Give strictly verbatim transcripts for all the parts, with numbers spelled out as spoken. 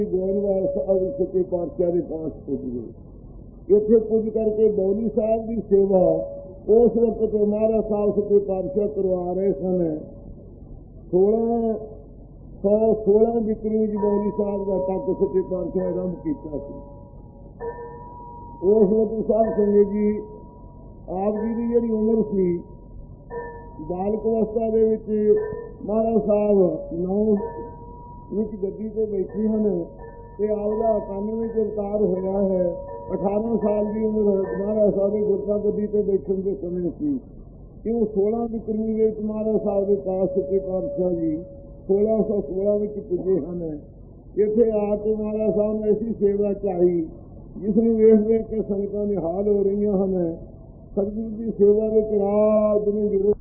ਗੋਇੰਦਵਾਲ ਸਾਹਿਬ ਸੱਚੇ ਪਾਤਸ਼ਾਹ ਦੇ ਪਾਸ ਪੁੱਜ ਗਏ। ਇੱਥੇ ਪੁੱਜ ਕਰਕੇ ਬੌਲੀ ਸਾਹਿਬ ਦੀ ਸੇਵਾ ਉਸ ਵਕਤ ਮਹਾਰਾਜ ਸਾਹਿਬ ਸੱਚੇ ਪਾਤਸ਼ਾਹ ਕਰਵਾ ਰਹੇ ਸਨ। ਸੋਲਾਂ ਸੌ ਸੋਲਾਂ ਵਿਕਰੀ ਵਿੱਚ ਬੌਲੀ ਸਾਹਿਬ ਦਾ ਟੱਕ ਸੱਚੇ ਪਾਤਸ਼ਾਹ ਆਰੰਭ ਕੀਤਾ ਸੀ। ਉਸ ਵਕਤ ਸਾਧ ਸੰਗਤ ਜੀ ਆਪ ਜੀ ਦੀ ਜਿਹੜੀ ਉਮਰ ਸੀ, ਬਾਲਕ ਅਵਸਥਾ ਦੇ ਵਿੱਚ ਮਹਾਰਾਜ ਸਾਹਿਬ ਨੌ ਵਿੱਚ ਗੱਦੀ ਤੇ ਬੈਠੇ ਹਨ ਤੇ ਆਪਦਾ ਇਕਾਨਵੇਂ ਚ ਅਵਤਾਰ ਹੋਇਆ ਹੈ। ਅਠਾਰਾਂ ਸਾਲ ਦੀ ਉਮਰ ਮਹਾਰਾਜ ਸਾਹਿਬ ਦੇ ਗੁਰਤਾ ਗੱਦੀ ਤੇ ਬੈਠਣ ਦੇ ਸਮੇਂ ਸੀ। ਕਿਉਂ ਸੋਲਾਂ ਦੀ ਕੁਰਮੀ ਵਿੱਚ ਮਹਾਰਾਜ ਸਾਹਿਬ ਦੇ ਪਾਸ ਸੱਚੇ ਪਾਤਸ਼ਾਹ ਜੀ ਸੋਲਾਂ ਸੌ ਸੋਲਾਂ ਵਿੱਚ ਪੁੱਜੇ ਹਨ। ਇੱਥੇ ਆ ਕੇ ਮਹਾਰਾਜ ਸਾਹਿਬ ਨੇ ਐਸੀ ਸੇਵਾ ਚਾਹੀ ਜਿਸ ਨੂੰ ਵੇਖ ਵੇਖ ਕੇ ਸੰਗਤਾਂ ਨਿਹਾਲ ਹੋ ਰਹੀਆਂ ਹਨ। ਸਤਿਗੁਰੂ ਦੀ ਸੇਵਾ ਵਿੱਚ ਰਾਤ ਨੂੰ ਜ਼ਰੂਰ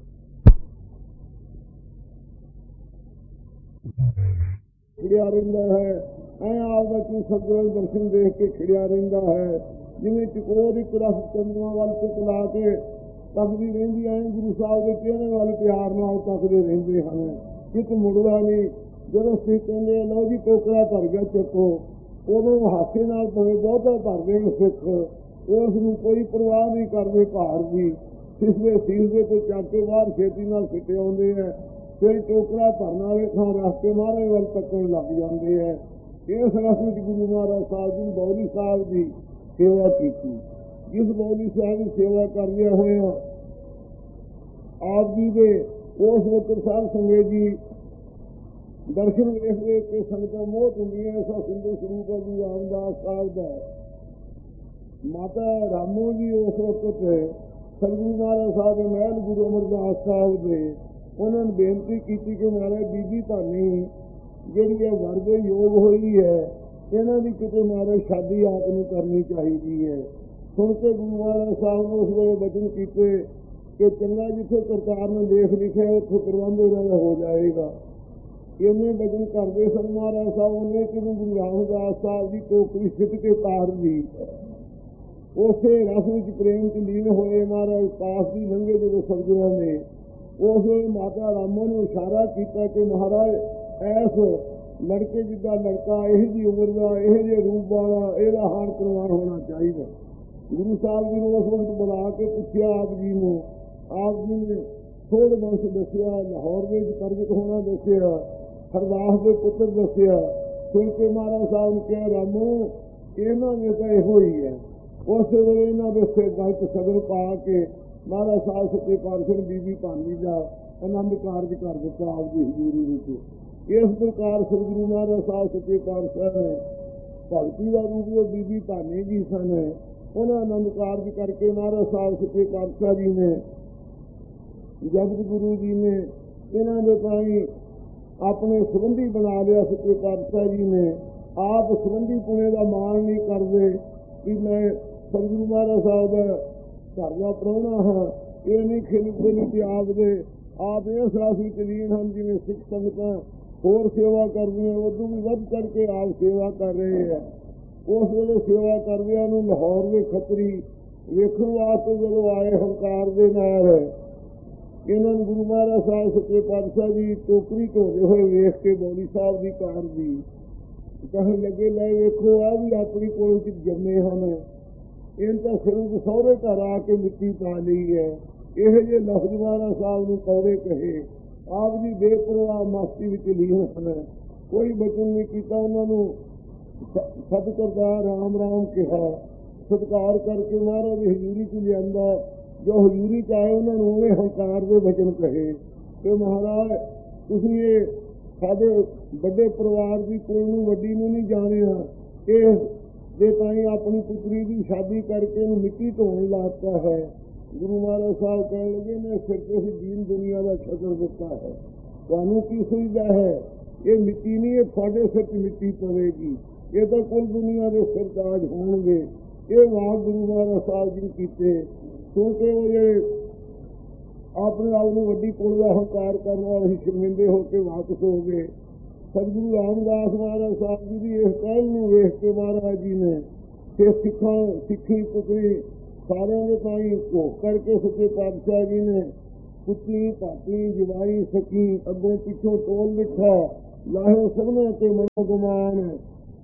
ਖਿੜਿਆ ਰਹਿੰਦਾ ਹੈ। ਐ ਆਪਦਾ ਕੀ ਸਤਿਗੁਰੂ ਦਰਸ਼ਨ ਦੇਖ ਕੇ ਖਿੜਿਆ ਰਹਿੰਦਾ ਹੈ। ਜਿਵੇਂ ਚਕੋਰ ਇੱਕ ਰਸ ਚੰਦੂਆਂ ਵੱਲ ਟਿਕ ਲਾ ਕੇ ਤੱਕਦੀ ਰਹਿੰਦੀ, ਐ ਗੁਰੂ ਸਾਹਿਬ ਦੇ ਚਿਹਰੇ ਵੱਲ ਪਿਆਰ ਨਾਲ ਤੱਕਦੇ ਰਹਿੰਦੇ ਹਨ। ਇੱਕ ਮੁੜਦਾ ਨਹੀਂ। ਜਦੋਂ ਸਿੱਖ ਕਹਿੰਦੇ ਲਓ ਜੀ ਟੋਕਰਾ ਭਰ ਗਿਆ ਚੱਕੋ, ਉਦੋਂ ਹਾਸੇ ਨਾਲ ਭਾਵੇਂ ਬਹੁਤਾ ਭਰਦੇ ਨੇ ਸਿੱਖ, ਉਸ ਨੂੰ ਕੋਈ ਪਰਵਾਹ ਨਹੀਂ ਕਰਦੇ ਭਾਰ ਦੀ। ਸਿਸਵੇ ਸੀਸਦੇ ਤੋਂ ਚੱਕ ਕੇ ਬਾਹਰ ਛੇਤੀ ਨਾਲ ਸਿੱਟੇ ਆਉਂਦੇ ਹੈ। ਫਿਰ ਟੋਕਰਾ ਭਰਨ ਵਾਲੇ ਥਾਂ ਰੱਖ ਕੇ ਮਹਾਰਾਜ ਵੱਲ ਤੱਕਣ ਲੱਗ ਜਾਂਦੇ ਹੈ। ਇਸ ਰਸ ਵਿੱਚ ਗੁਰੂ ਮਹਾਰਾਜ ਸਾਹਿਬ ਜੀ ਬੌਲੀ ਸਾਹਿਬ ਦੀ ਸੇਵਾ ਕੀਤੀ। ਜਿਸ ਬੌਲੀ ਸਾਹਿਬ ਦੀ ਸੇਵਾ ਕਰਦਿਆਂ ਹੋਇਆ ਆਪ ਜੀ ਦੇ ਉਸ ਵਕਤ ਸਾਧ ਸੰਗਤ ਜੀ ਦਰਸ਼ਨ ਵੇਖ ਵੇਖ ਕੇ ਸੰਗਤਾਂ ਮੋਹ ਹੁੰਦੀਆਂ। ਐਸਾ ਸੁੰਦਰ ਸਰੂਪ ਹੈ ਗੁਰੂ ਰਾਮਦਾਸ ਸਾਹਿਬ ਦਾ। ਮਾਤਾ ਰਾਮੋ ਜੀ ਉਸ ਵਕਤ ਸਤਿਗੁਰੂ ਮਹਾਰਾਜ ਸਾਹਿਬ ਦੇ ਮਹਿਲ ਗੁਰੂ ਅਮਰਦਾਸ ਸਾਹਿਬ ਦੇ ਉਹਨਾਂ ਨੇ ਬੇਨਤੀ ਕੀਤੀ ਕਿ ਮਹਾਰਾਜ ਬੀਬੀ ਧਾਨੀ ਜਿਹੜੀ ਹੈ ਵਰ ਦੇ ਯੋਗ ਹੋਈ ਹੈ, ਇਹਨਾਂ ਦੀ ਕਿਤੇ ਮਹਾਰਾਜ ਸ਼ਾਦੀ ਆਪ ਨੂੰ ਕਰਨੀ ਚਾਹੀਦੀ ਹੈ। ਸੁਣ ਕੇ ਗੁਰੂ ਮਹਾਰਾਜ ਸਾਹਿਬ ਨੇ ਉਸ ਵੇਲੇ ਬਚਨ ਕੀਤੇ ਕਿ ਚੰਗਾ ਜਿੱਥੇ ਕਰਤਾਰ ਨੇ ਲੇਖ ਲਿਖਿਆ ਉੱਥੇ ਪ੍ਰਬੰਧ ਇਹਨਾਂ ਦਾ ਹੋ ਜਾਏਗਾ। ਇੰਨੇ ਬਚਨ ਕਰਦੇ ਸਨ ਮਹਾਰਾਜ ਸਾਹਿਬ। ਉਹਨੇ ਕਿਵੇਂ ਗੁਰੂ ਰਾਮਦਾਸ ਸਾਹਿਬ ਦੀ ਟੋਕਰੀ ਸਿੱਟ ਕੇ ਤਾਰ ਦੀ। ਉਸੇ ਰਸ ਵਿੱਚ ਪ੍ਰੇਮ ਚ ਲੀਨ ਹੋਏ ਮਹਾਰਾਜ ਪਾਸ ਦੀ ਲੰਘੇ ਜਦੋਂ ਸਤਿਗੁਰਾਂ ਨੇ ਉਸ ਵੇਲੇ ਮਾਤਾ ਰਾਮੋ ਨੂੰ ਇਸ਼ਾਰਾ ਕੀਤਾ ਕਿ ਮਹਾਰਾਜ ਐਸ ਲੜਕੇ ਜਿੱਦਾਂ ਲੜਕਾ ਇਹ ਜਿਹੀ ਉਮਰ ਦਾ ਇਹੋ ਜਿਹੇ ਰੂਪ ਵਾਲਾ ਇਹਦਾ ਹਾਣ ਪ੍ਰਵਾਨ ਹੋਣਾ ਚਾਹੀਦਾ। ਗੁਰੂ ਸਾਹਿਬ ਜੀ ਨੇ ਉਸ ਵਕਤ ਬੁਲਾ ਕੇ ਪੁੱਛਿਆ ਆਪ ਜੀ ਨੂੰ। ਆਪ ਜੀ ਨੇ ਥੋੜ ਬੰਸ਼ ਦੱਸਿਆ, ਲਾਹੌਰ ਵਿੱਚ ਪ੍ਰਗਟ ਹੋਣਾ ਦੱਸਿਆ, ਹਰਦਾਸ ਦੇ ਪੁੱਤਰ ਦੱਸਿਆ। ਸੁਣ ਕੇ ਮਹਾਰਾਜ ਸਾਹਿਬ ਨੇ ਕਿਹਾ ਰਾਮੋ ਇਹਨਾਂ ਨੇ ਤਾਂ ਇਹੋ ਹੀ ਹੈ। ਉਸੇ ਵੇਲੇ ਇਹਨਾਂ ਦੇ ਸਿਰ ਗਲਤ ਸਦਰ ਪਾ ਕੇ ਮਹਾਰਾਜ ਸਾਹਿਬ ਸੱਚੇ ਪਾਤਸ਼ਾਹ ਨੇ ਬੀਬੀ ਧਾਨੀ ਦਾ ਆਨੰਦ ਕਾਰਜ ਕਰ ਦਿੱਤਾ ਆਪ ਦੀ ਹਜ਼ੂਰੀ ਵਿੱਚ। ਇਸ ਪ੍ਰਕਾਰ ਸਤਿਗੁਰੂ ਮਹਾਰਾਜ ਸਾਹਿਬ ਸੱਚੇ ਪਾਤਸ਼ਾਹ ਨੇ ਭਗਤੀ ਦਾ ਰੂਪ ਜੋ ਬੀਬੀ ਧਾਨੀ ਜੀ ਸਨ ਉਹਨਾਂ ਆਨੰਦ ਕਾਰਜ ਕਰਕੇ ਮਹਾਰਾਜ ਸਾਹਿਬ ਸੱਚੇ ਪਾਤਸ਼ਾਹ ਜੀ ਨੇ ਜਗਤ ਗੁਰੂ ਜੀ ਨੇ ਇਹਨਾਂ ਦੇ ਤਾਈਂ ਆਪਣੇ ਸੰਬੰਧੀ ਬਣਾ ਲਿਆ। ਸੱਚੇ ਪਾਤਸ਼ਾਹ ਜੀ ਨੇ ਆਪ ਸੰਬੰਧੀ ਪੁਣੇ ਦਾ ਮਾਣ ਨਹੀਂ ਕਰਦੇ ਕਿ ਮੈਂ ਸਤਿਗੁਰੂ ਮਹਾਰਾਜ ਸਾਹਿਬ ਦਾ ਘਰ ਦਾ ਪ੍ਰਾਹੁਣਾ ਹਾਂ। ਇਹ ਨਹੀਂ ਖਿਲਦੇ ਨਹੀਂ ਕਿ ਆਪ ਦੇ ਆਪ ਇਸ ਰਾਸ ਵਿੱਚ ਲੀਨ ਹਨ। ਜਿਵੇਂ ਸਿੱਖ ਸੰਗਤਾਂ ਹੋਰ ਸੇਵਾ ਕਰਦੀਆਂ ਉਦੋਂ ਵੀ ਵੱਧ ਕਰਕੇ ਆਪ ਸੇਵਾ ਕਰ ਰਹੇ ਹੈ। ਉਸ ਵੇਲੇ ਸੇਵਾ ਕਰਦਿਆਂ ਨੂੰ ਲਾਹੌਰ ਦੇ ਖੱਤਰੀ ਵੇਖਣ ਵਾਸਤੇ ਜਦੋਂ ਆਏ ਹੰਕਾਰ ਦੇ ਨਾਲ ਇਹਨਾਂ ਨੂੰ ਗੁਰੂ ਮਹਾਰਾਜ ਸਾਹਿਬ ਸੱਚੇ ਪਾਤਸ਼ਾਹ ਦੀ ਟੋਕਰੀ ਢੋਦੇ ਹੋਏ ਵੇਖ ਕੇ ਬੌਲੀ ਸਾਹਿਬ ਦੀ ਕਾਰ ਦੀ ਕਹਿਣ ਲੱਗੇ ਲੈ ਵੇਖੋ ਆ ਵੀ ਆਪਣੀ ਕੋਲ ਚ ਜੰਮੇ ਹਨ। ਇਹਨਾਂ ਤਾਂ ਸਿਰਫ ਸਹੁਰੇ ਘਰ ਆ ਕੇ ਮਿੱਟੀ ਪਾ ਲਈ ਹੈ। ਇਹੋ ਜਿਹੇ ਲਫ਼ਜ਼ ਮਹਾਰਾਜ ਸਾਹਿਬ ਨੂੰ ਕੌੜੇ ਕਹੇ। ਆਪ ਜੀ ਬੇਪਰਵਾਹ ਮਸਤੀ ਵਿੱਚ ਲੀਨ ਹਨ। ਕੋਈ ਬਚਨ ਨਹੀਂ ਕੀਤਾ। ਉਹਨਾਂ ਨੂੰ ਸਤ ਕਰਤਾਰ ਰਾਮ ਰਾਮ ਕਿਹਾ। ਸਤਿਕਾਰ ਕਰਕੇ ਮਹਾਰਾਜ ਦੀ ਹਜ਼ੂਰੀ ਚ ਲਿਆਂਦਾ। ਜੋ ਹਜ਼ੂਰੀ ਚ ਆਏ ਉਹਨਾਂ ਨੂੰ ਉਹਨੇ ਹੰਕਾਰ ਦੇ ਬਚਨ ਕਹੇ ਕਿ ਮਹਾਰਾਜ ਤੁਸੀਂ ਇਹ ਸਾਡੇ ਵੱਡੇ ਪਰਿਵਾਰ ਦੀ ਕੁੜੀ ਨੂੰ ਵੱਡੀ ਨੂੰ ਨਹੀਂ ਜਾਣਿਆ। ਇਹ ਦੇ ਤਾਈਂ ਆਪਣੀ ਪੁੱਤਰੀ ਦੀ ਸ਼ਾਦੀ ਕਰਕੇ ਇਹਨੂੰ ਮਿੱਟੀ ਧੋਣ ਲਾਤਾ ਹੈ। ਗੁਰੂ ਮਹਾਰਾਜ ਸਾਹਿਬ ਕਹਿਣ ਲੱਗੇ ਨੇ ਸਿਰ ਤੇ ਹੀ ਦੀਨ ਦੁਨੀਆ ਦਾ ਸ਼ਕਰ ਦਿੱਤਾ ਹੈ। ਤੁਹਾਨੂੰ ਕੀ ਸੁਝਦਾ ਹੈ? ਇਹ ਮਿੱਟੀ ਨਹੀਂ, ਇਹ ਤੁਹਾਡੇ ਸਿਰ ਚ ਮਿੱਟੀ ਪਵੇਗੀ। ਇਹ ਤਾਂ ਕੁੱਲ ਦੁਨੀਆ ਦੇ ਸਿਰ ਤਾਜ ਹੋਣਗੇ। ਇਹ ਵਾਕ ਗੁਰੂ ਮਹਾਰਾਜ ਸਾਹਿਬ ਜੀ ਕੀਤੇ ਕਿਉਂਕਿ ਉਹ ਜਿਹੜੇ ਆਪਣੇ ਆਪ ਨੂੰ ਵੱਡੀ ਕੁਲ ਦਾ ਹੰਕਾਰ ਕਰਨ ਵਾਲੇ ਸ਼ਰਮਿੰਦੇ ਹੋ ਕੇ ਵਾਪਸ ਹੋ ਗਏ। ਸਤਿਗੁਰੂ ਰਾਮਦਾਸ ਮਹਾਰਾਜ ਸਾਹਿਬ ਜੀ ਦੀ ਇਸ ਕਹਿਣ ਨੂੰ ਵੇਖ ਕੇ ਮਹਾਰਾਜ ਜੀ ਨੇ ਕਿ ਸਿੱਖਾਂ ਸਿੱਖੀ ਪੁੱਤਰੀ ਸਾਰਿਆਂ ਦੇ ਤਾਈਂ ਭੋਗ ਕਰਕੇ ਸੱਚੇ ਪਾਤਸ਼ਾਹ ਜੀ ਨੇ ਪੁੱਤਰੀ ਭਾਤੀ ਜਵਾਈ ਸਖੀ ਅੱਗੋਂ ਪਿੱਛੋਂ ਟੋਲ ਬਿਠਾ ਲਾਹੇ ਸਭਨਾਂ ਤੇ ਮਨੋ ਗੁਮਾਨ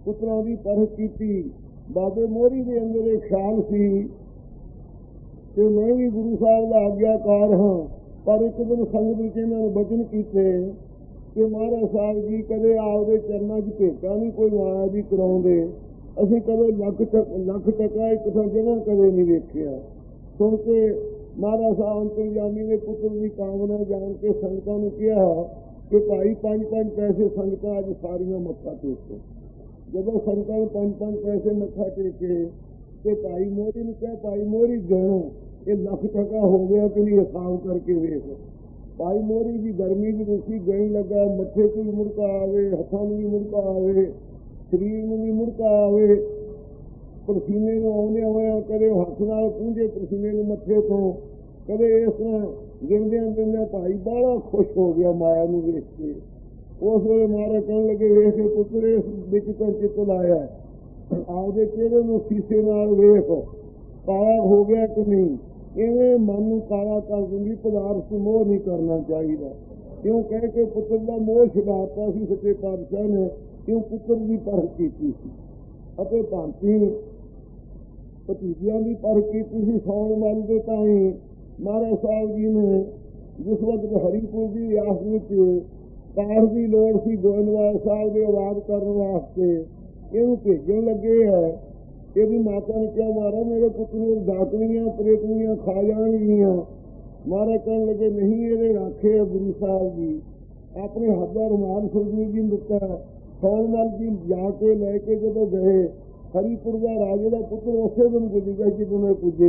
ਪੁੱਤਰਾਂ ਦੀ ਪਰਖ ਕੀਤੀ। ਬਾਬੇ ਮੋਹਰੀ ਦੇ ਅੰਦਰ ਇਹ ਖਿਆਲ ਸੀ ਕਿ ਮੈਂ ਵੀ ਗੁਰੂ ਸਾਹਿਬ ਦਾ ਆਗਿਆਕਾਰ ਹਾਂ, ਪਰ ਇੱਕ ਦਿਨ ਸੰਗਤ ਵਿੱਚ ਇਹਨਾਂ ਨੇ ਬਚਨ ਕੀਤੇ ਕਿ ਮਹਾਰਾਜ ਸਾਹਿਬ ਜੀ ਕਦੇ ਆਪਦੇ ਚਰਨਾਂ 'ਚ ਭੇਟਾ ਨਹੀਂ ਕੋਈ ਮਾਇਆ ਦੀ ਕਰਾਉਂਦੇ, ਅਸੀਂ ਕਦੇ ਲੱਖ ਲੱਖ ਟਕਾ ਇੱਕ ਥਾਂ ਜਗ੍ਹਾ ਕਦੇ ਨਹੀਂ ਵੇਖਿਆ। ਸੁਣ ਕੇ ਮਹਾਰਾਜ ਸਾਹਿਬ ਅੰਤਰਜਾਮੀ ਨੇ ਪੁੱਤਰ ਦੀ ਕਾਮਨਾ ਜਾਣ ਕੇ ਸੰਗਤਾਂ ਨੂੰ ਕਿਹਾ ਕਿ ਭਾਈ ਪੰਜ ਪੰਜ ਪੈਸੇ ਸੰਗਤਾਂ ਅੱਜ ਸਾਰੀਆਂ ਮੱਥਾ ਟੇਕੋ। ਜਦੋਂ ਸੰਗਤਾਂ ਨੂੰ ਪੰਜ ਪੰਜ ਪੈਸੇ ਮੱਥਾ ਟੇਕੇ ਤੇ ਭਾਈ ਮੋਹਰੀ ਨੂੰ ਕਿਹਾ ਭਾਈ ਮੋਹਰੀ ਗਣੋ ਇਹ ਲੱਖ ਟਕਾ ਹੋ ਗਿਆ ਕਿ ਨਹੀਂ, ਹਿਸਾਬ ਕਰਕੇ ਵੇਖ। ਭਾਈ ਮੋਹਰੀ ਦੀ ਗਰਮੀ ਦੀ ਰੁਸੀ ਗਈ ਲੱਗਾ, ਮੱਥੇ ਤੋਂ ਵੀ ਮੁੜਕਾ ਆਵੇ, ਹੱਥਾਂ ਨੂੰ ਵੀ ਮੁੜਕਾ ਆਵੇ, ਸਰੀਰ ਨੂੰ ਵੀ ਮੁੜਕਾ ਆਵੇ, ਪਸੀਨੇ ਨੂੰ ਆਉਂਦੇ ਹੋਇਆ ਕਦੇ ਹੱਥ ਨਾਲ ਪੂੰਝੇ ਪਸੀਨੇ ਨੂੰ ਮੱਥੇ ਤੋਂ, ਕਦੇ ਇਸ ਤਰ੍ਹਾਂ ਗਿਣਦਿਆਂ ਗਿਣਦਿਆਂ ਭਾਈ ਬਾਹਲਾ ਖੁਸ਼ ਹੋ ਗਿਆ ਮਾਇਆ ਨੂੰ ਵੇਖ ਕੇ। ਉਸ ਵੇਲੇ ਮਹਾਰਾਜ ਕਹਿਣ ਲੱਗੇ ਵੇਖ ਕੇ ਪੁੱਤਰ ਇਸ ਵਿੱਚ ਤਾਂ ਚਿੱਤ ਲਾਇਆ, ਆਪਦੇ ਚਿਹਰੇ ਨੂੰ ਸ਼ੀਸ਼ੇ ਨਾਲ ਵੇਖ ਕਾਲਾ ਹੋ ਗਿਆ ਕਿ ਨਹੀਂ। ਇਵੇਂ ਮਨ ਨੂੰ ਕਾਲਾ ਕਰ ਦਿੰਦੀ, ਪਦਾਰਥ ਨੂੰ ਮੋਹ ਨਹੀਂ ਕਰਨਾ ਚਾਹੀਦਾ। ਕਿਉਂ ਕਹਿ ਕੇ ਪੁੱਤਰ ਦਾ ਮੋਹ ਛਡਾਤਾ ਸੀ ਸੱਚੇ ਪਾਤਸ਼ਾਹ ਨੇ, ਕਿਉਂ ਪੁੱਤਰ ਦੀ ਪਰਖ ਕੀਤੀ ਸੀ ਅਤੇ ਭਾਂਤੀ ਭਤੀਜਿਆਂ ਦੀ ਪਰਖ ਕੀਤੀ ਸੀ। ਸੌਣ ਮਨ ਦੇ ਤਾਈਂ ਮਹਾਰਾਜ ਸਾਹਿਬ ਜੀ ਨੇ ਜਿਸ ਵਕਤ ਹਰੀਪੁਰ ਦੀ ਰਿਆਸਤ ਵਿੱਚ ਕਾਰ ਦੀ ਲੋੜ ਸੀ ਗੋਇੰਦਵਾਲ ਸਾਹਿਬ ਦੇ ਆਵਾਜ਼ ਕਰਨ ਵਾਸਤੇ, ਇਹਨੂੰ ਭੇਜਣ ਲੱਗੇ ਹੈ। ਇਹਦੀ ਮਾਤਾ ਨੇ ਕਿਹਾ ਮਹਾਰਾਜ ਮੇਰੇ ਪੁੱਤ ਨੂੰ ਡਾਕਣੀਆਂ ਪ੍ਰੇਤਨੀਆਂ ਖਾ ਜਾਣਗੀਆਂ। ਮਹਾਰਾਜ ਕਹਿਣ ਲੱਗੇ ਨਹੀਂ, ਇਹਦੇ ਰਾਖੇ ਗੁਰੂ ਸਾਹਿਬ ਜੀ। ਆਪਣੇ ਹੱਥ ਦਾ ਰੁਮਾਲ ਸਰਜੀਤ ਜੀ ਨੂੰ ਦਿੱਤਾ। ਸੌਣਮਲ ਜੀ ਜਾ ਕੇ ਲੈ ਕੇ ਜਦੋਂ ਗਏ, ਹਰੀਪੁਰ ਦਾ ਰਾਜੇ ਦਾ ਪੁੱਤਰ ਉਸੇ ਦਿਨ ਗੁਜ਼ਰ ਗਿਆ ਜਦੋਂ ਮੈਂ ਪੁੱਜੇ।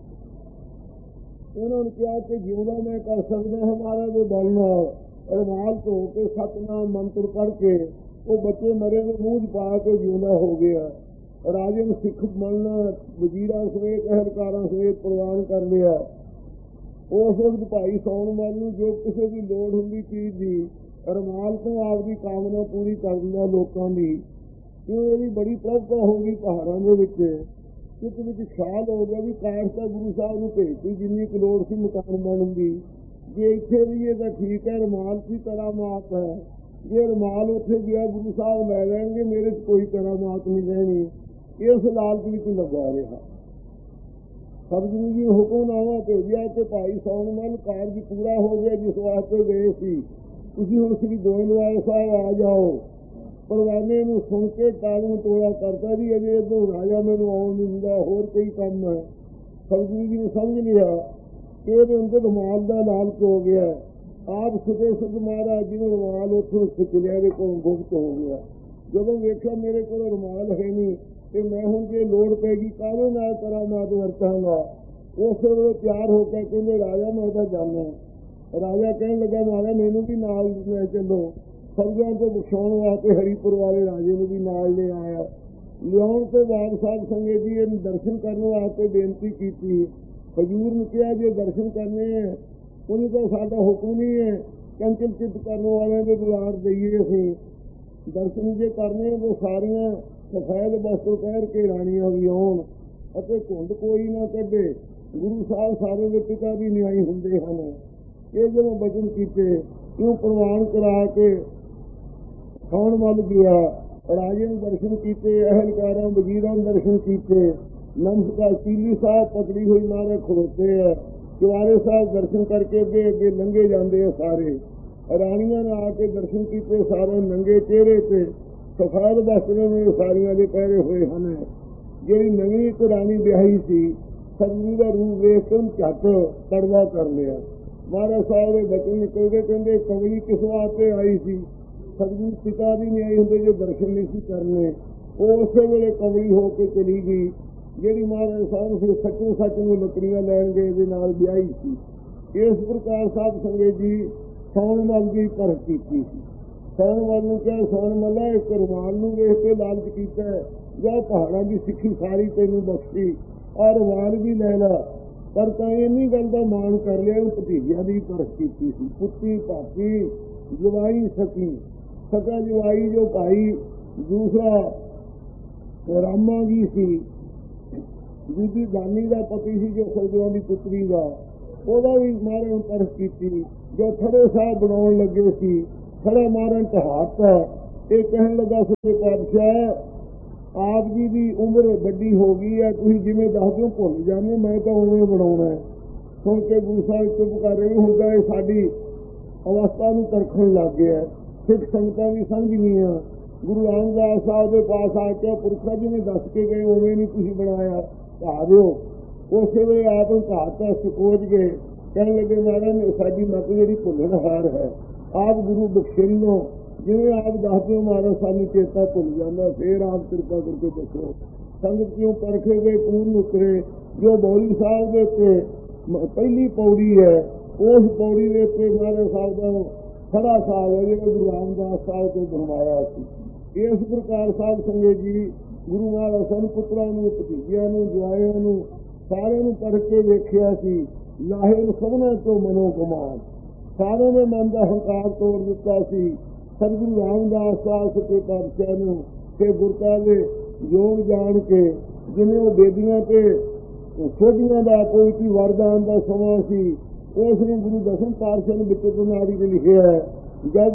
ਉਹਨਾਂ ਨੇ ਕਿਹਾ ਕਿ ਜਿਉਂਦਾ ਮੈਂ ਕਰ ਸਕਦਾ ਹਾਂ ਮਹਾਰਾਜ ਦੇ ਬਲ ਨਾਲ। ਰੁਮਾਲ ਧੋ ਕੇ ਸਤਨਾਮ ਮੰਤਰ ਪੜ੍ਹ ਕੇ ਉਹ ਬੱਚੇ ਮਰੇ ਦੇ ਮੂੰਹ 'ਚ ਪਾ ਕੇ ਜਿਉਂਦਾ ਹੋ ਗਿਆ। ਰਾਜੇ ਨੂੰ ਸਿੱਖ ਮੰਨਣਾ, ਵਜ਼ੀਰਾਂ ਸਮੇਤ ਅਹਿਲਕਾਰਾਂ ਸਮੇਤ ਪ੍ਰਵਾਨ ਕਰ ਲਿਆ। ਉਸ ਵਕਤ ਭਾਈ ਸੌਣਮਲ ਨੂੰ ਜੋ ਕਿਸੇ ਦੀ ਲੋੜ ਹੁੰਦੀ ਚੀਜ਼ ਦੀ ਰੁਮਾਲ ਤੋਂ ਆਪਦੀ ਕਾਮਨਾ ਪੂਰੀ ਕਰ ਦਿੰਦਾ ਲੋਕਾਂ ਦੀ। ਕਿਉਂ ਇਹਦੀ ਬੜੀ ਪ੍ਰਭਤਾ ਹੋ ਗਈ ਪਹਾੜਾਂ ਦੇ ਵਿੱਚ। ਕਿਤੇ ਵਿੱਚ ਖਿਆਲ ਹੋ ਗਿਆ ਵੀ ਕਾਸ਼ ਤਾਂ ਗੁਰੂ ਸਾਹਿਬ ਨੂੰ ਭੇਜਤੀ ਜਿੰਨੀ ਕੁ ਲੋੜ ਸੀ ਮਕਾਨ ਬਣਨ ਦੀ। ਜੇ ਇੱਥੇ ਰਹੀਏ ਤਾਂ ਠੀਕ ਹੈ, ਰੁਮਾਲ ਦੀ ਕਰਾਮਾਤ ਹੈ। ਜੇ ਰੁਮਾਲ ਉੱਥੇ ਗਿਆ ਗੁਰੂ ਸਾਹਿਬ ਲੈ ਲੈਣਗੇ, ਮੇਰੇ 'ਚ ਕੋਈ ਕਰਾਮਾਤ ਨਹੀਂ ਰਹਿਣੀ। ਇਸ ਲਾਲਚ ਵਿੱਚ ਲੱਗਾ ਰਿਹਾ। ਸਤਿਗੁਰੂ ਜੀ ਹੁਕਮਨਾਮਾ ਭੇਜਿਆ ਕਿ ਭਾਈ ਸੌਣਮਲ ਕਾਰਜ ਪੂਰਾ ਹੋ ਗਿਆ ਜਿਸ ਵਾਸਤੇ ਗਏ ਸੀ, ਤੁਸੀਂ ਹੁਣ ਸ੍ਰੀ ਗੋਇੰਦਵਾਲ ਸਾਹਿਬ ਆ ਜਾਓ। ਪਰਵਾਨੇ ਨੂੰ ਸੁਣ ਕੇ ਟਾਲੂ ਟੋਲਾ ਕਰਤਾ ਜੀ, ਅਜੇ ਇੱਧਰ ਰਾਜਾ ਮੈਨੂੰ ਆਉਣ ਨਹੀਂ ਦਿੰਦਾ, ਹੋਰ ਕੋਈ ਕੰਮ ਹੈ। ਸਤਿਗੁਰੂ ਜੀ ਨੇ ਸਮਝ ਲਿਆ ਕਿ ਇਹਦੇ ਅੰਦਰ ਰੁਮਾਲ ਦਾ ਲਾਲਚ ਹੋ ਗਿਆ। ਆਪ ਸੁਦੇ ਸੁਧ ਮਹਾਰਾਜ ਜੀ ਨੇ ਰੁਮਾਲ ਉੱਥੋਂ ਖਿੱਚ ਲਿਆ, ਇਹਦੇ ਕੋਲ ਗੁਪਤ ਹੋ ਗਿਆ। ਜਦੋਂ ਵੇਖਿਆ ਮੇਰੇ ਕੋਲ ਰੁਮਾਲ ਹੈ ਨਹੀਂ ਤੇ ਮੈਂ ਹੁਣ ਜੇ ਲੋੜ ਪੈਗੀ ਕਾਹਦੇ ਨਾਲ ਕਰਾਮਾਤ ਵਰਤਾਂਗਾ। ਉਸੇ ਵੇਲੇ ਤਿਆਰ ਹੋ ਕੇ ਕਹਿੰਦੇ ਰਾਜਾ ਮੈਂ ਤਾਂ ਜਾਣਾ। ਰਾਜਾ ਕਹਿਣ ਲੱਗਾ ਮਹਾਰਾਜ ਮੈਨੂੰ ਵੀ ਨਾਲ ਲੈ ਚੱਲੋ। ਸਰਗਿਆਂ ਤੋਂ ਬਖਸ਼ਾਉਣ ਵਾਸਤੇ ਹਰੀਪੁਰ ਵਾਲੇ ਰਾਜੇ ਨੂੰ ਵੀ ਨਾਲ ਲੈ ਆਇਆ। ਲਿਆਉਣ ਤੋਂ ਬਾਅਦ ਸਾਧ ਸੰਗਤ ਜੀ ਇਹਨੂੰ ਦਰਸ਼ਨ ਕਰਨ ਵਾਸਤੇ ਬੇਨਤੀ ਕੀਤੀ। ਹਜ਼ੂਰ ਨੂੰ ਕਿਹਾ ਜੇ ਦਰਸ਼ਨ ਕਰਨੇ ਹੈ ਉਹਨੂੰ ਤਾਂ ਸਾਡਾ ਹੁਕਮ ਨਹੀਂ ਹੈ, ਕੰਚਨ ਚਿੱਤ ਕਰਨ ਵਾਲਿਆਂ ਦੇ ਦੁਆਰ ਦਈਏ। ਅਸੀਂ ਦਰਸ਼ਨ ਜੇ ਕਰਨੇ ਤਾਂ ਸਾਰੀਆਂ ਸਫੈਦ ਵਸਤਰ ਪਹਿਰ ਕੇ ਰਾਣੀਆਂ ਵੀ ਆਉਣ ਅਤੇ ਘੁੰਡ ਕੋਈ ਨਾ ਕੱਢੇ। ਗੁਰੂ ਸਾਹਿਬ ਸਾਰੇ ਦੇ ਪਿਤਾ ਵੀ ਨਿਆਈ ਹੁੰਦੇ ਹਨ। ਇਹ ਜਦੋਂ ਬਚਨ ਕੀਤੇ ਕਿਉਂ ਪ੍ਰਵਾਨ ਕਰਾ ਕੇ ਖਾਣ ਵੱਲ ਗਿਆ। ਰਾਜੇ ਨੂੰ ਦਰਸ਼ਨ ਕੀਤੇ, ਅਹਿਲਕਾਰਾਂ ਵਜ਼ੀਰਾਂ ਨੂੰ ਦਰਸ਼ਨ ਕੀਤੇ। ਨਮਸਕਾਰ ਚੀਲੀ ਸਾਹਿਬ ਪਤਲੀ ਹੋਈ ਮਾਰੇ ਖੜੋਤੇ ਹੈ। ਚੁਬਾਰੇ ਸਾਹਿਬ ਦਰਸ਼ਨ ਕਰਕੇ ਅੱਗੇ ਅੱਗੇ ਲੰਘੇ ਜਾਂਦੇ ਆ ਸਾਰੇ। ਰਾਣੀਆਂ ਨੇ ਆ ਕੇ ਦਰਸ਼ਨ ਕੀਤੇ, ਸਾਰੇ ਨੰਗੇ ਚਿਹਰੇ ਤੇ ਸਫੈਦ ਵਸਤਰਾਂ ਨੇ ਸਾਰੀਆਂ ਦੇ ਪਹਿਰੇ ਹੋਏ ਹਨ। ਜਿਹੜੀ ਨਵੀਂ ਇੱਕ ਰਾਣੀ ਵਿਆਹੀ ਸੀ, ਸਤਿਗੁਰੂ ਦਾ ਰੂਪ ਵੇਖ ਕੇ ਝੱਟ ਪਰਦਾ ਕਰ ਲਿਆ। ਮਹਾਰਾਜ ਸਾਹਿਬ ਦੇ ਬਚਨ ਨਿਕਲਦੇ ਕਹਿੰਦੇ ਕਮਲੀ ਕਿਸ ਵਾਸਤੇ ਆਈ ਸੀ। ਸਤਿਗੁਰੂ ਪਿਤਾ ਦੀ ਨਹੀਂ ਆਈ ਹੁੰਦੇ ਜੋ ਦਰਸ਼ਨ ਨਹੀਂ ਸੀ ਕਰਨੇ। ਉਹ ਉਸੇ ਵੇਲੇ ਕਮਲੀ ਹੋ ਕੇ ਚਲੀ ਗਈ ਜਿਹੜੀ ਮਹਾਰਾਜ ਸਾਹਿਬ ਫਿਰ ਸੱਚੇ ਸੱਚ ਨੂੰ ਲੱਕੜੀਆਂ ਲੈਣ ਗਏ ਦੇ ਨਾਲ ਵਿਆਹੀ ਸੀ। ਇਸ ਪ੍ਰਕਾਰ ਸਾਧ ਸੰਗਤ ਜੀ ਸੌਣਮਲ ਦੀ ਪਰਖ ਕੀਤੀ ਸੀ। ਸੌਣਮਲ ਨੂੰ ਕਿਹਾ ਸੌਣਮਲਾ ਇਸ ਰੁਮਾਲ ਨੂੰ ਵੇਖ ਕੇ ਲਾਲਚ ਕੀਤਾ ਜਾਂ ਪਹਾੜਾਂ ਦੀ ਸਿੱਖੀ ਸਾਰੀ ਤੈਨੂੰ ਬਖਸ਼ੀ ਔਰ ਰੁਮਾਲ ਵੀ ਲੈ ਲਾ। ਪਰ ਤਾਂ ਇੰਨੀ ਗੱਲ ਦਾ ਮਾਣ ਕਰ ਲਿਆ ਉਹ ਭਤੀਜਿਆਂ ਦੀ ਪਰਖ ਕੀਤੀ ਸੀ। ਪੁੱਤੀ ਭਾਤੀ ਜਵਾਈ ਸਕੀ ਸਕਾ ਜਵਾਈ ਜੋ ਭਾਈ ਦੂਸਰਾ ਰਾਮਾ ਜੀ ਸੀ, ਬੀਬੀ ਦਾਨੀ ਦਾ ਪਤੀ ਸੀ ਜੋ ਸਰਦੂਆਂ ਦੀ ਪੁੱਤਰੀ ਦਾ, ਉਹਦਾ ਵੀ ਮਾਰਨ ਪਰਖ ਕੀਤੀ। ਜੋ ਥੜੇ ਸਾਹਿਬ ਬਣਾਉਣ ਲੱਗੇ ਸੀ, ਥੜੇ ਮਾਰਨ ਤੇ ਹੱਥ ਇਹ ਕਹਿਣ ਲੱਗਾ ਸੱਚੇ ਪਾਤਸ਼ਾਹ ਆਪ ਜੀ ਦੀ ਉਮਰ ਵੱਡੀ ਹੋ ਗਈ ਹੈ, ਤੁਸੀਂ ਜਿਵੇਂ ਦੱਸ ਦਿਓ ਭੁੱਲ ਜਾਂਦੇ, ਮੈਂ ਤਾਂ ਉਵੇਂ ਬਣਾਉਣਾ ਹੈ। ਸੁਣ ਕੇ ਗੁਰੂ ਸਾਹਿਬ ਚੁੱਪ ਕਰ ਰਹੇ ਹੁੰਦਾ, ਇਹ ਸਾਡੀ ਅਵਸਥਾ ਨੂੰ ਤਰਖਣ ਲੱਗ ਗਿਆ। ਸਿੱਖ ਸੰਗਤਾਂ ਵੀ ਸਮਝ ਗਈਆਂ। ਗੁਰੂ ਰਾਮਦਾਸ ਸਾਹਿਬ ਦੇ ਪਾਸ ਆ ਕੇ ਪੁਰਖਾ ਜੀ ਨੇ ਦੱਸ ਕੇ ਗਏ, ਉਵੇਂ ਨਹੀਂ ਤੁਸੀਂ ਬਣਾਇਆ, ਢਾ ਦਿਓ। ਉਸੇ ਵੇਲੇ ਆਪ ਘਾਤਾ ਸਕੋਚ ਗਏ, ਕਹਿਣ ਲੱਗੇ ਮਹਾਰਾਜ ਸਾਡੀ ਮੱਤ ਜਿਹੜੀ ਭੁੱਲਣ ਹਾਰ ਹੈ, ਆਪ ਗੁਰੂ ਬਖਸ਼ਿੰਦੋ, ਜਿਵੇਂ ਆਪ ਦੱਸਦੇ ਹੋ ਮਹਾਰਾਜ ਸਾਨੂੰ ਚੇਤਾ ਭੁੱਲ ਜਾਂਦਾ, ਫੇਰ ਆਪ ਕਿਰਪਾ ਕਰਕੇ ਦੱਸੋ। ਸੰਗਤ ਕਿਉਂ ਪਰਖੇ ਗਏ ਪੂਰਨ ਉਤਰੇ। ਜੋ ਬੌਲੀ ਸਾਹਿਬ ਦੇ ਉੱਤੇ ਪਹਿਲੀ ਪੌੜੀ ਹੈ, ਉਸ ਪੌੜੀ ਦੇ ਉੱਤੇ ਮਹਾਰਾਜ ਸਾਹਿਬ ਦਾ ਖੜਾ ਸਾਹਿਬ ਹੈ ਜਿਹੜਾ ਗੁਰੂ ਰਾਮਦਾਸ ਸਾਹਿਬ ਤੋਂ ਬਣਵਾਇਆ ਸੀ। ਇਸ ਪ੍ਰਕਾਰ ਸਾਧ ਸੰਗਤ ਜੀ ਗੁਰੂ ਮਹਾਰਾਜ ਸਾਨੂੰ ਪੁੱਤਰਾਂ ਨੂੰ, ਭਤੀਜਿਆਂ ਨੂੰ, ਜਵਾਈਆਂ ਨੂੰ ਸਾਰਿਆਂ ਨੂੰ ਪਰਖ ਕੇ ਵੇਖਿਆ ਸੀ। ਲਾਹੇ ਨੂੰ ਸਭਨਾਂ ਤੋਂ ਮਨੋ ਕਮਾਨ, ਸਾਰਿਆਂ ਨੇ ਮਨ ਦਾ ਹੰਕਾਰ ਤੋੜ ਦਿੱਤਾ ਸੀ। ਸਤਿਗੁਰੂ ਰਾਮਦਾਸ ਸਾਹਿਬ ਸੱਚੇ ਪਾਤਸ਼ਾਹ ਨੂੰ ਤੇ ਗੁਰਤਾ ਦੇ ਯੋਗ ਜਾਣ ਕੇ, ਜਿਵੇਂ ਉਹ ਬੇਦੀਆਂ ਤੇ ਛੋਟੀਆਂ ਦਾ ਕੋਈ ਕੀ ਵਰਦਾਨ ਦਾ ਸਮਾਂ ਸੀ, ਉਸ ਨੂੰ ਗੁਰੂ ਦਸਮ ਪਾਤਸ਼ਾਹ ਨੇ ਵਿੱਚ ਨਾੜੀ ਤੇ ਲਿਖਿਆ ਹੈ। ਜਦ